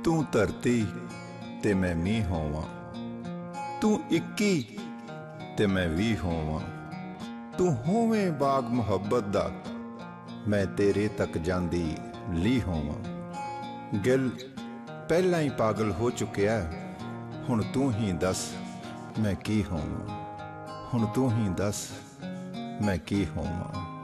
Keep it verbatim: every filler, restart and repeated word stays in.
तू धरती ते मैं मीह होवां, तू इक्की ते मैं वी होवां। तू होवें बाग मुहब्बत दा, मैं तेरे तक जांदी ली होवां। गिल पहला ही पागल हो चुकिया, हुण तू ही दस मैं की होवां। हुण तू ही दस मैं की होवां।